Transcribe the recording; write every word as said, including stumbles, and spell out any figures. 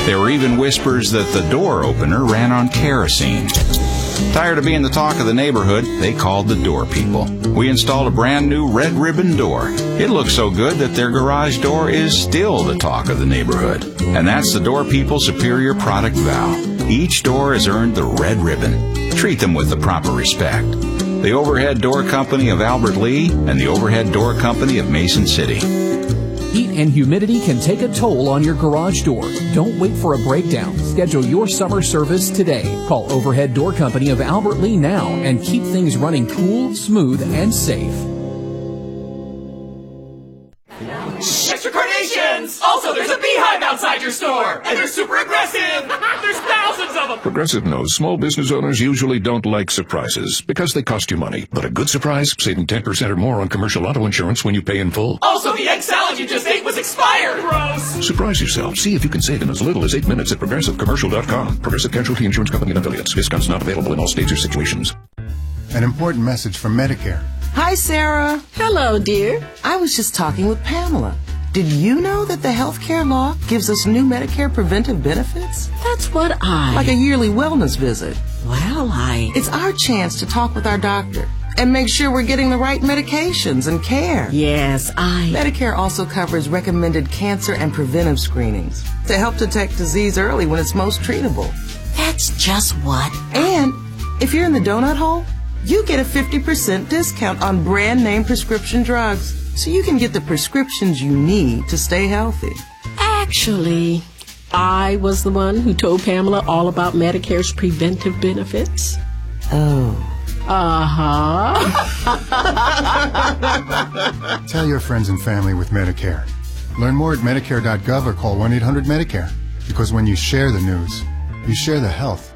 There were even whispers that the door opener ran on kerosene. Tired of being the talk of the neighborhood, they called the door people. We installed a brand new red ribbon door. It looks so good that their garage door is still the talk of the neighborhood. And that's the Door People's superior product vow. Each door has earned the red ribbon. Treat them with the proper respect. The Overhead Door Company of Albert Lea and the Overhead Door Company of Mason City. Heat and humidity can take a toll on your garage door. Don't wait for a breakdown. Schedule your summer service today. Call Overhead Door Company of Albert Lea now and keep things running cool, smooth, and safe. Extra carnations! Also, there's a beehive outside your store! And they're super aggressive! There's thousands of them! Progressive knows small business owners usually don't like surprises because they cost you money. But a good surprise, saving ten percent or more on commercial auto insurance when you pay in full. Also, the egg salad you just ate was expired! Gross! Surprise yourself. See if you can save in as little as eight minutes at progressive commercial dot com. Progressive Casualty Insurance Company and affiliates. Discounts not available in all states or situations. An important message from Medicare. Hi, Sarah. Hello, dear. I was just talking with Pamela. Did you know that the healthcare law gives us new Medicare preventive benefits? That's what I... Like a yearly wellness visit. Well, I... It's our chance to talk with our doctor and make sure we're getting the right medications and care. Yes, I... Medicare also covers recommended cancer and preventive screenings to help detect disease early when it's most treatable. That's just what... And if you're in the donut hole, you get a fifty percent discount on brand name prescription drugs, so you can get the prescriptions you need to stay healthy. Actually, I was the one who told Pamela all about Medicare's preventive benefits. Oh. Uh-huh. Tell your friends and family with Medicare. Learn more at Medicare dot gov or call one eight hundred Medicare. Because when you share the news, you share the health.